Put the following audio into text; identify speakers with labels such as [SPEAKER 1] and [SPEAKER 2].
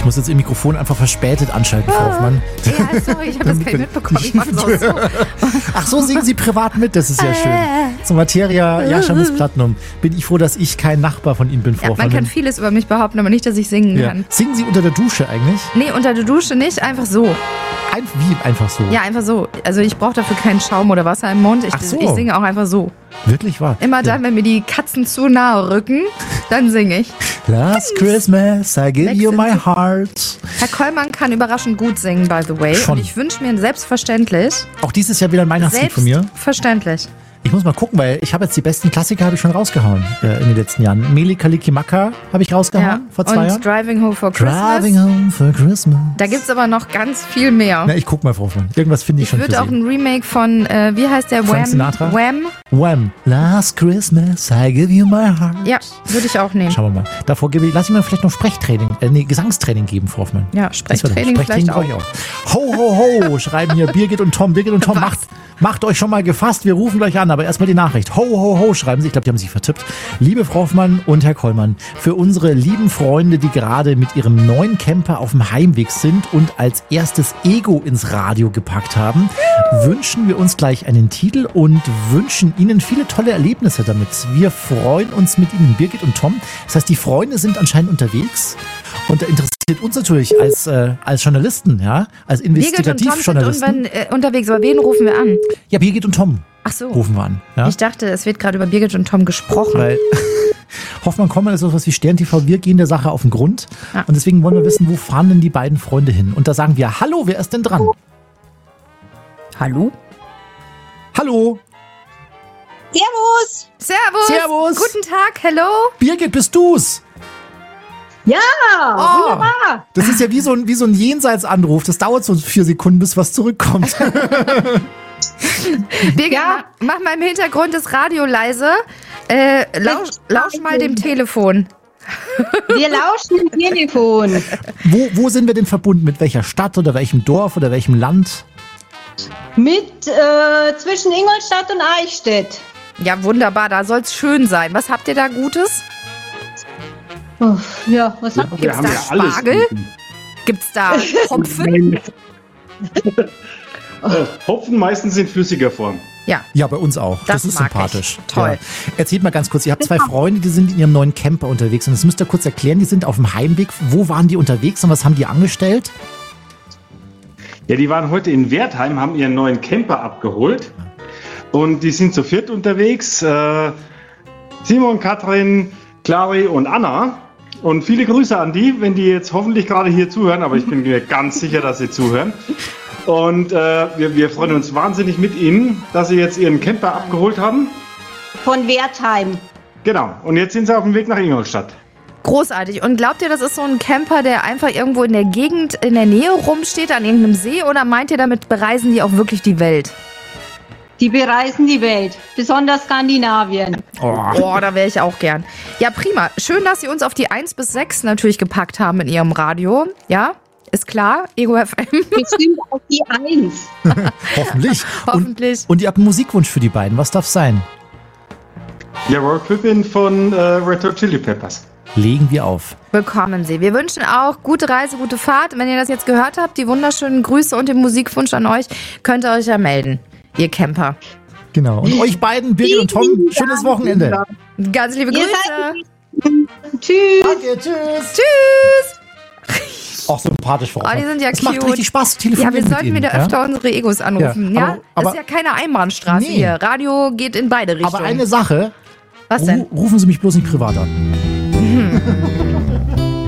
[SPEAKER 1] Ich muss jetzt Ihr Mikrofon einfach verspätet anschalten, Frau Hoffmann.
[SPEAKER 2] Ja, sorry, ich habe das gar nicht mitbekommen. Ich mach's auch so.
[SPEAKER 1] Ach so, singen Sie privat mit, das ist ja schön. So Materia Yashamis Platinum. Bin ich froh, dass ich kein Nachbar von Ihnen bin, Frau Hoffmann.
[SPEAKER 2] Man kann vieles über mich behaupten, aber nicht, dass ich singen kann.
[SPEAKER 1] Singen Sie unter der Dusche eigentlich?
[SPEAKER 2] Nee, unter der Dusche nicht, einfach so.
[SPEAKER 1] Wie einfach so?
[SPEAKER 2] Ja, einfach so. Also ich brauche dafür keinen Schaum oder Wasser im Mund. Ich singe auch einfach so.
[SPEAKER 1] Wirklich wahr?
[SPEAKER 2] Immer dann, wenn mir die Katzen zu nahe rücken, dann singe ich.
[SPEAKER 1] Last Christmas, I give you my heart.
[SPEAKER 2] Herr Kollmann kann überraschend gut singen, by the way.
[SPEAKER 1] Schon.
[SPEAKER 2] Und ich wünsche mir selbstverständlich.
[SPEAKER 1] Auch dieses Jahr wieder ein Weihnachtslied von mir.
[SPEAKER 2] Selbstverständlich.
[SPEAKER 1] Ich muss mal gucken, weil ich habe jetzt die besten Klassiker habe ich schon rausgehauen in den letzten Jahren. Mele Kalikimaka habe ich rausgehauen vor 2 Jahren.
[SPEAKER 2] Und Driving Home for Christmas.
[SPEAKER 1] Driving Home for Christmas.
[SPEAKER 2] Da gibt es aber noch ganz viel mehr.
[SPEAKER 1] Na, ich guck mal, Frau Hoffmann. Irgendwas finde ich schon für Sie.
[SPEAKER 2] Ich würde auch ein Remake von, wie heißt der?
[SPEAKER 1] Frank Sinatra?
[SPEAKER 2] Wham.
[SPEAKER 1] Last Christmas, I give you my heart.
[SPEAKER 2] Ja, würde ich auch nehmen.
[SPEAKER 1] Schauen wir mal. Davor lass ich mir vielleicht noch Gesangstraining geben, Frau Hoffmann.
[SPEAKER 2] Ja, Sprechtraining vielleicht auch.
[SPEAKER 1] Ho, ho, ho, schreiben hier Birgit und Tom. Birgit und Tom, macht euch schon mal gefasst. Wir rufen gleich an, aber erstmal die Nachricht. Ho, ho, ho, schreiben Sie. Ich glaube, die haben sich vertippt. Liebe Frau Hoffmann und Herr Kollmann, für unsere lieben Freunde, die gerade mit ihrem neuen Camper auf dem Heimweg sind und als erstes Ego ins Radio gepackt haben, wünschen wir uns gleich einen Titel und wünschen Ihnen viele tolle Erlebnisse damit. Wir freuen uns mit Ihnen, Birgit und Tom. Das heißt, die Freunde sind anscheinend unterwegs und da interessiert uns natürlich als Journalisten, ja, als Investigativjournalisten.
[SPEAKER 2] Birgit und Tom sind unterwegs, aber wen rufen wir an?
[SPEAKER 1] Ja, Birgit und Tom.
[SPEAKER 2] Ach so.
[SPEAKER 1] Rufen wir an. Ja?
[SPEAKER 2] Ich dachte, es wird gerade über Birgit und Tom gesprochen.
[SPEAKER 1] Weil Hoffmann-Kollmann ist sowas wie Stern TV, wir gehen der Sache auf den Grund. Ja. Und deswegen wollen wir wissen, wo fahren denn die beiden Freunde hin? Und da sagen wir, hallo, wer ist denn dran?
[SPEAKER 2] Hallo?
[SPEAKER 1] Hallo?
[SPEAKER 3] Servus!
[SPEAKER 1] Servus!
[SPEAKER 2] Guten Tag, hello?
[SPEAKER 1] Birgit, bist du's?
[SPEAKER 3] Ja, wunderbar.
[SPEAKER 1] Das ist ja wie so ein Jenseitsanruf. Das dauert so 4 Sekunden, bis was zurückkommt.
[SPEAKER 2] Birgit, mach mal im Hintergrund das Radio leise. Lausch mal dem Telefon.
[SPEAKER 3] Wir lauschen dem Telefon.
[SPEAKER 1] Wo sind wir denn verbunden? Mit welcher Stadt oder welchem Dorf oder welchem Land?
[SPEAKER 3] Zwischen Ingolstadt und Eichstätt.
[SPEAKER 2] Ja, wunderbar, da soll's schön sein. Was habt ihr da Gutes?
[SPEAKER 3] Ja, was habt ihr?
[SPEAKER 2] Gibt's da Spargel? Gibt's da Hopfen?
[SPEAKER 4] Hopfen meistens in flüssiger Form.
[SPEAKER 1] Ja, bei uns auch. Das ist sympathisch.
[SPEAKER 2] Toll.
[SPEAKER 1] Ja. Erzählt mal ganz kurz, ihr habt 2 Freunde, die sind in ihrem neuen Camper unterwegs. Und das müsst ihr kurz erklären, die sind auf dem Heimweg. Wo waren die unterwegs und was haben die angestellt?
[SPEAKER 4] Ja, die waren heute in Wertheim, haben ihren neuen Camper abgeholt. Und die sind zu 4 unterwegs. Simon, Katrin, Clary und Anna. Und viele Grüße an die, wenn die jetzt hoffentlich gerade hier zuhören. Aber ich bin mir ganz sicher, dass sie zuhören. Und wir freuen uns wahnsinnig mit Ihnen, dass Sie jetzt Ihren Camper abgeholt haben.
[SPEAKER 3] Von Wertheim.
[SPEAKER 4] Genau. Und jetzt sind Sie auf dem Weg nach Ingolstadt.
[SPEAKER 2] Großartig. Und glaubt ihr, das ist so ein Camper, der einfach irgendwo in der Gegend, in der Nähe rumsteht, an irgendeinem See? Oder meint ihr, damit bereisen die auch wirklich die Welt?
[SPEAKER 3] Die bereisen die Welt, besonders Skandinavien.
[SPEAKER 2] Oh, da wäre ich auch gern. Ja, prima. Schön, dass Sie uns auf die 1 bis 6 natürlich gepackt haben in Ihrem Radio. Ja, ist klar. Ego FM.
[SPEAKER 3] Bestimmt auf die 1.
[SPEAKER 1] Hoffentlich.
[SPEAKER 2] Hoffentlich.
[SPEAKER 1] Und ihr habt einen Musikwunsch für die beiden. Was darf sein?
[SPEAKER 4] Ja, Roy Pippin von Red Hot Chili Peppers.
[SPEAKER 1] Legen wir auf.
[SPEAKER 2] Bekommen Sie. Wir wünschen auch gute Reise, gute Fahrt. Wenn ihr das jetzt gehört habt, die wunderschönen Grüße und den Musikwunsch an euch, könnt ihr euch ja melden, ihr Camper.
[SPEAKER 1] Genau. Und euch beiden, Birgit und Tom, schönes Wochenende.
[SPEAKER 2] Ganz liebe Grüße.
[SPEAKER 3] Tschüss.
[SPEAKER 1] Danke, tschüss.
[SPEAKER 2] Tschüss.
[SPEAKER 1] Auch sympathisch, Frau Hoffmann.
[SPEAKER 2] Die sind ja
[SPEAKER 1] es
[SPEAKER 2] cute.
[SPEAKER 1] macht richtig Spaß zu telefonieren.
[SPEAKER 2] Ja, wir sollten
[SPEAKER 1] mit
[SPEAKER 2] wieder
[SPEAKER 1] Ihnen,
[SPEAKER 2] öfter unsere Egos anrufen. Ja,
[SPEAKER 1] aber
[SPEAKER 2] ist ja keine Einbahnstraße hier. Radio geht in beide Richtungen.
[SPEAKER 1] Aber eine Sache.
[SPEAKER 2] Was denn?
[SPEAKER 1] Rufen Sie mich bloß nicht privat an.